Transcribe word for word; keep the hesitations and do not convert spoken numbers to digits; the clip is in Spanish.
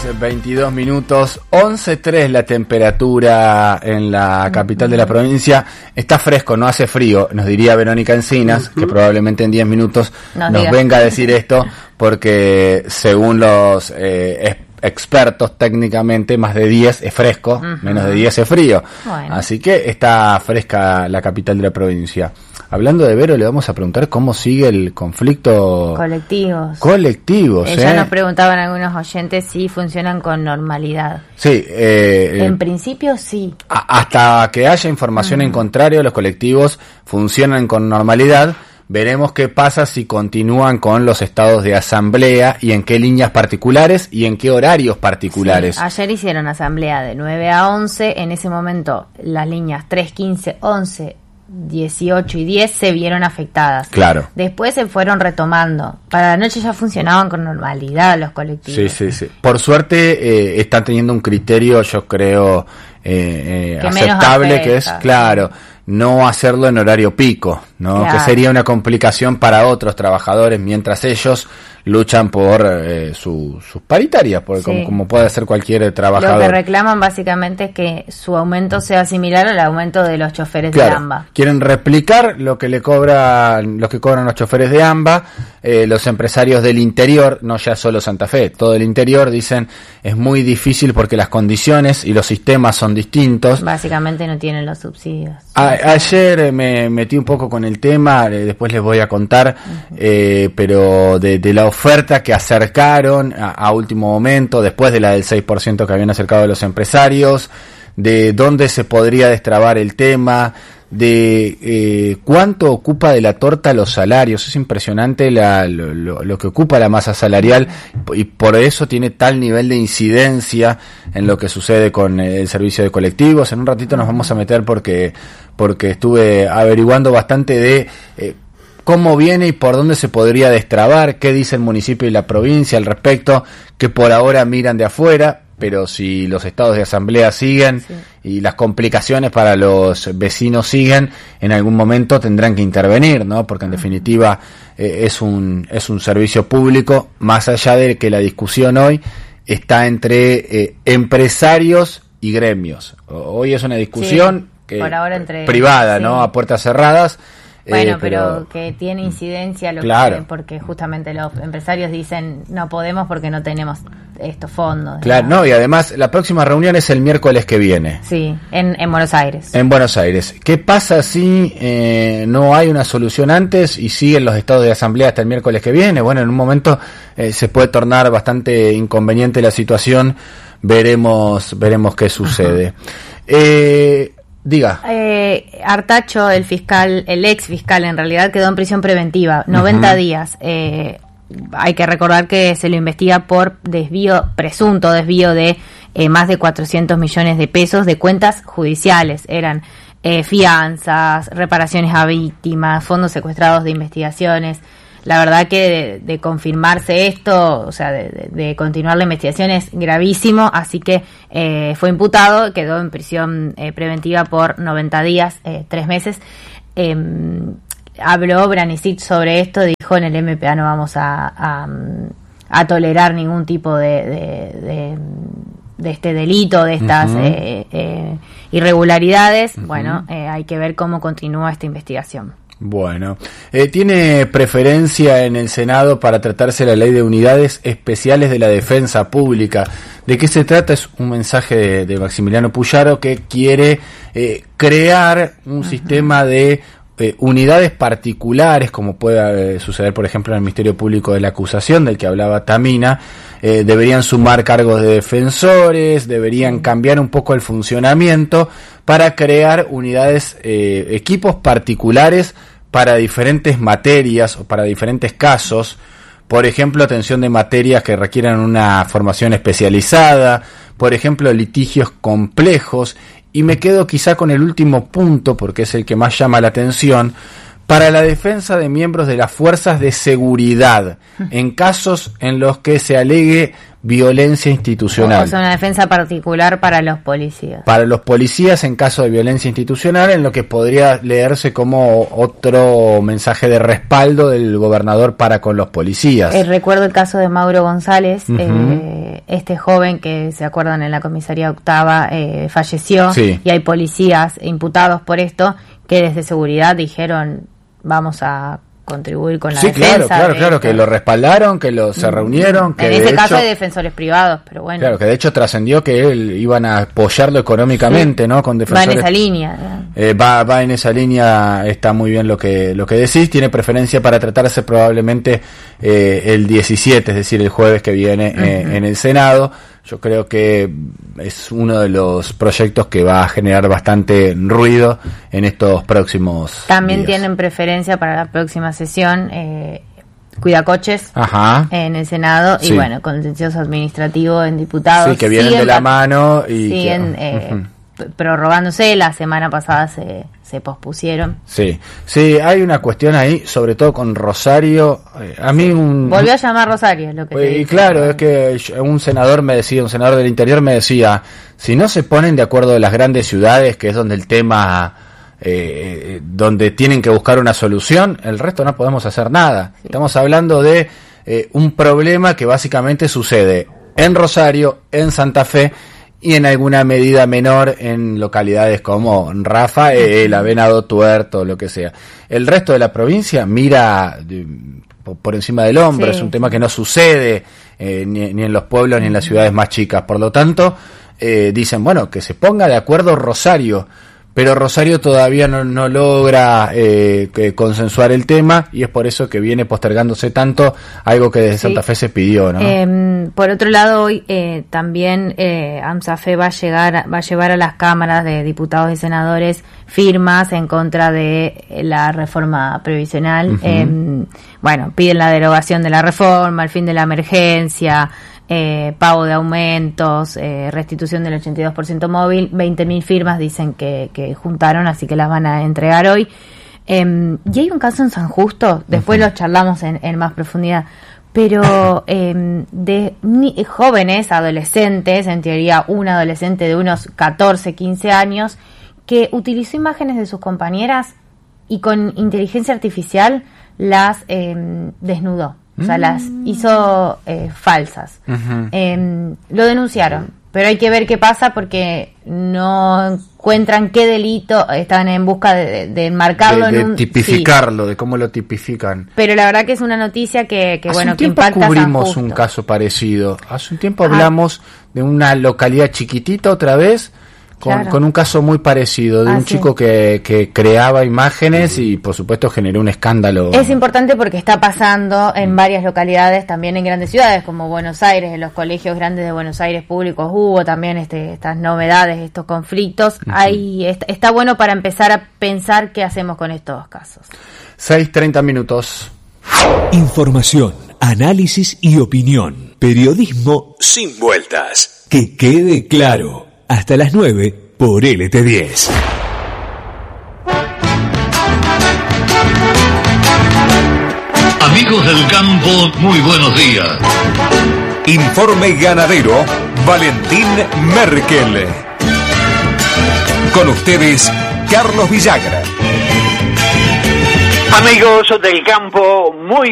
veintidós minutos, once tres la temperatura en la capital de la provincia. Está fresco, no hace frío, nos diría Verónica Encinas, uh-huh. que probablemente en diez minutos no nos diga. venga a decir esto, porque según los eh, expertos técnicamente, más de diez es fresco, uh-huh. menos de diez es frío. Bueno. Así que está fresca la capital de la provincia. Hablando de Vero, le vamos a preguntar cómo sigue el conflicto. Colectivos. Colectivos, eh, ¿eh? Ya nos preguntaban algunos oyentes si funcionan con normalidad. Sí. Eh, en eh, principio, sí. A, hasta que haya información uh-huh. en contrario, los colectivos funcionan con normalidad. Veremos qué pasa si continúan con los estados de asamblea y en qué líneas particulares y en qué horarios particulares. Sí, ayer hicieron asamblea de nueve a once. En ese momento, las líneas tres, quince, once... dieciocho y diez se vieron afectadas. Claro. Después se fueron retomando. Para la noche ya funcionaban con normalidad los colectivos. Sí, sí, sí. Por suerte eh, están teniendo un criterio, yo creo, eh, eh, que aceptable, que es, claro, no hacerlo en horario pico, ¿no? Claro. Que sería una complicación para otros trabajadores mientras ellos luchan por eh, su, sus paritarias, porque sí. como, como puede ser cualquier trabajador. Lo que reclaman básicamente es que su aumento sea similar al aumento de los choferes claro. de AMBA. Quieren replicar lo que le cobran, los que cobran los choferes de AMBA, eh, los empresarios del interior, no ya solo Santa Fe, todo el interior, dicen es muy difícil porque las condiciones y los sistemas son distintos. Básicamente no tienen los subsidios. A, ayer me metí un poco con el tema, eh, después les voy a contar, uh-huh. eh, pero de, de la oferta que acercaron a, a último momento, después de la del seis por ciento que habían acercado los empresarios, de dónde se podría destrabar el tema, de eh, cuánto ocupa de la torta los salarios. Es impresionante la, lo, lo, lo que ocupa la masa salarial y por eso tiene tal nivel de incidencia en lo que sucede con el servicio de colectivos. En un ratito nos vamos a meter porque, porque estuve averiguando bastante de eh, cómo viene y por dónde se podría destrabar, qué dice el municipio y la provincia al respecto, que por ahora miran de afuera, pero si los estados de asamblea siguen sí. y las complicaciones para los vecinos siguen, en algún momento tendrán que intervenir, ¿no? Porque en definitiva eh, es un es un servicio público, más allá de que la discusión hoy está entre eh, empresarios y gremios. Hoy es una discusión sí, que por ahora entre, privada, sí. ¿no? A puertas cerradas. Bueno, eh, pero, pero que tiene incidencia lo claro. que, porque justamente los empresarios dicen no podemos porque no tenemos estos fondos. Claro, no, y además la próxima reunión es el miércoles que viene. Sí, en, en Buenos Aires. En Buenos Aires. ¿Qué pasa si eh, no hay una solución antes y siguen los estados de asamblea hasta el miércoles que viene? Bueno, en un momento eh, se puede tornar bastante inconveniente la situación. Veremos, veremos qué sucede. Eh, Diga. Eh, Artacho, el fiscal, el ex fiscal en realidad, quedó en prisión preventiva, noventa uh-huh. días. Eh, hay que recordar que se lo investiga por desvío, presunto desvío de eh, más de cuatrocientos millones de pesos de cuentas judiciales. Eran eh, fianzas, reparaciones a víctimas, fondos secuestrados de investigaciones. La verdad que de, de confirmarse esto, o sea, de, de, de continuar la investigación es gravísimo, así que eh, fue imputado, quedó en prisión eh, preventiva por noventa días, eh, tres meses. Eh, habló Branisit sobre esto, dijo en el M P A no vamos a, a, a tolerar ningún tipo de, de, de, de este delito, de estas uh-huh. eh, eh, irregularidades. Uh-huh. Bueno, eh, hay que ver cómo continúa esta investigación. Bueno, eh, ¿tiene preferencia en el Senado para tratarse la ley de unidades especiales de la defensa pública? ¿De qué se trata? Es un mensaje de, de Maximiliano Puyaro que quiere eh, crear un uh-huh. sistema de eh, unidades particulares, como puede eh, suceder, por ejemplo, en el Ministerio Público de la Acusación, del que hablaba Tamina. Eh, deberían sumar cargos de defensores, deberían cambiar un poco el funcionamiento para crear unidades, eh, equipos particulares para diferentes materias o para diferentes casos. Por ejemplo, atención de materias que requieran una formación especializada, por ejemplo, litigios complejos. Y me quedo quizá con el último punto, porque es el que más llama la atención, para la defensa de miembros de las fuerzas de seguridad en casos en los que se alegue violencia institucional. O sea, una defensa particular para los policías. Para los policías en caso de violencia institucional, en lo que podría leerse como otro mensaje de respaldo del gobernador para con los policías. Eh, recuerdo el caso de Mauro González, uh-huh. eh, este joven que, se acuerdan, en la comisaría octava eh, falleció, sí. Y hay policías imputados por esto que desde seguridad dijeron vamos a contribuir con la sí, defensa. Sí, claro, claro, claro, este. que lo respaldaron, que lo se reunieron. Que en ese de caso hecho, hay defensores privados, pero bueno. Claro, que de hecho trascendió que él iban a apoyarlo económicamente, sí. ¿no? Con defensores. Va en esa línea. Eh, va, va en esa línea, está muy bien lo que lo que decís. Tiene preferencia para tratarse probablemente eh, el diecisiete, es decir, el jueves que viene eh, uh-huh. en el Senado. Yo creo que es uno de los proyectos que va a generar bastante ruido en estos próximos También días. Tienen preferencia para la próxima sesión eh, Cuidacoches Ajá. en el Senado sí. Y bueno, contencioso administrativo en diputados. Sí, que vienen siguen, de la mano y siguen que, eh, uh-huh. prorrogándose. La semana pasada se, se pospusieron. Sí, sí, hay una cuestión ahí, sobre todo con Rosario. Eh, a mí un volvió a llamar Rosario, lo que y claro, es que un senador me decía, un senador del interior me decía, si no se ponen de acuerdo las grandes ciudades, que es donde el tema eh, donde tienen que buscar una solución, el resto no podemos hacer nada. Sí. Estamos hablando de eh, un problema que básicamente sucede en Rosario, en Santa Fe y en alguna medida menor en localidades como Rafael, Venado Tuerto, lo que sea. El resto de la provincia mira de, por encima del hombro, sí. Es un tema que no sucede eh, ni, ni en los pueblos ni en las ciudades más chicas. Por lo tanto, eh, dicen, bueno, que se ponga de acuerdo Rosario, pero Rosario todavía no, no logra eh, que consensuar el tema y es por eso que viene postergándose tanto algo que desde sí. Santa Fe se pidió, ¿no? Eh, por otro lado, hoy eh, también eh, AMSAFE va a llegar, va a llevar a las cámaras de diputados y senadores firmas en contra de la reforma previsional. Uh-huh. Eh, bueno, piden la derogación de la reforma, el fin de la emergencia. Eh, pago de aumentos, eh, restitución del ochenta y dos por ciento móvil, veinte mil firmas dicen que, que juntaron, así que las van a entregar hoy. Eh, y hay un caso en San Justo, después uh-huh. lo charlamos en, en más profundidad, pero eh, de ni, jóvenes, adolescentes, en teoría un adolescente de unos catorce, quince años, que utilizó imágenes de sus compañeras y con inteligencia artificial las eh, desnudó. O sea, las hizo eh, falsas. Uh-huh. Eh, lo denunciaron, pero hay que ver qué pasa porque no encuentran qué delito, están en busca de, de enmarcarlo. De, de en un, tipificarlo, sí. De cómo lo tipifican. Pero la verdad que es una noticia que, que Hace bueno, un que tiempo impacta. Cubrimos un caso parecido. Hace un tiempo hablamos ah. de una localidad chiquitita otra vez. Con, claro. con un caso muy parecido de ah, un sí. chico que, que creaba imágenes y por supuesto generó un escándalo. Es importante porque está pasando en varias localidades, también en grandes ciudades como Buenos Aires, en los colegios grandes de Buenos Aires públicos hubo también este, estas novedades, estos conflictos. Uh-huh. Hay, está, está bueno para empezar a pensar qué hacemos con estos casos. seis treinta minutos. Información, análisis y opinión. Periodismo sin vueltas. Que quede claro. Hasta las nueve por L T diez. Amigos del campo, muy buenos días. Informe ganadero, Valentín Merkel. Con ustedes, Carlos Villagra. Amigos del campo, muy